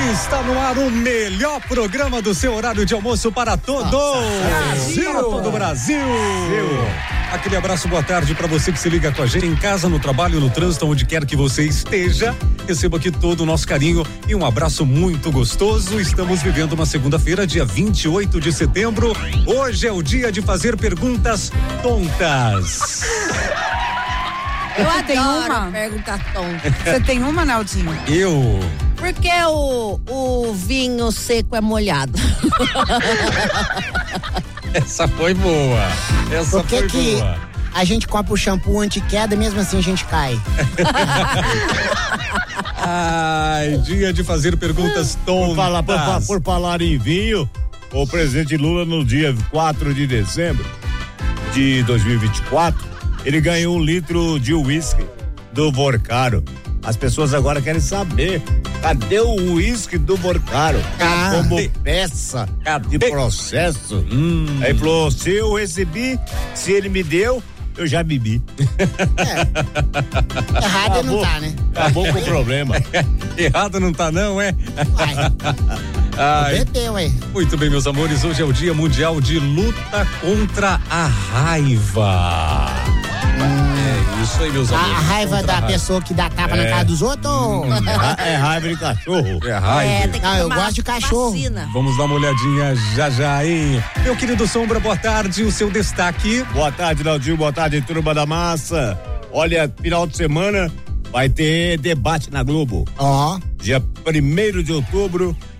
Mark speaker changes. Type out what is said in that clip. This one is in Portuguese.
Speaker 1: Está no ar o melhor programa do seu horário de almoço para todo o Brasil. Aquele abraço, boa tarde para você que se liga com a gente em casa, no trabalho, no trânsito, onde quer que você esteja. Receba aqui todo o nosso carinho e um abraço muito gostoso. Estamos vivendo uma segunda-feira, dia 28 de setembro. Hoje é o dia de fazer perguntas tontas.
Speaker 2: Eu adoro perguntar tonta. Você tem uma, Naldinho?
Speaker 1: Eu.
Speaker 3: Por que o vinho seco é molhado?
Speaker 1: Essa foi boa. Essa
Speaker 4: Por que
Speaker 1: boa.
Speaker 4: A gente compra o shampoo anti-queda e mesmo assim a gente cai?
Speaker 1: Ai, dia de fazer perguntas tontas.
Speaker 5: Por falar em vinho, o presidente Lula, no dia 4 de dezembro de 2024, ele ganhou 1 litro de uísque do Vorcaro. As pessoas agora querem saber, cadê o uísque do Vorcaro? Como peça de processo. Aí falou, se eu recebi, se ele me deu, eu já bebi.
Speaker 4: Errado ele não tá, né?
Speaker 5: Acabou com o problema.
Speaker 1: Errado não tá não, é?
Speaker 4: Bebeu, ué.
Speaker 1: Muito bem, meus amores, hoje é o Dia Mundial de Luta contra a Raiva. É isso aí, meus amores.
Speaker 4: A raiva da pessoa que dá tapa na cara dos outros?
Speaker 5: É raiva de cachorro.
Speaker 1: É raiva.
Speaker 3: Tem que
Speaker 4: Não, eu
Speaker 3: tomar
Speaker 4: gosto de cachorro.
Speaker 3: vacina.
Speaker 1: Vamos dar uma olhadinha já, hein? Meu querido Sombra, boa tarde, o seu destaque.
Speaker 5: Boa tarde, Naldinho, boa tarde, turma da massa. Olha, final de semana vai ter debate na Globo.
Speaker 4: Ó.
Speaker 5: Dia 1º de outubro,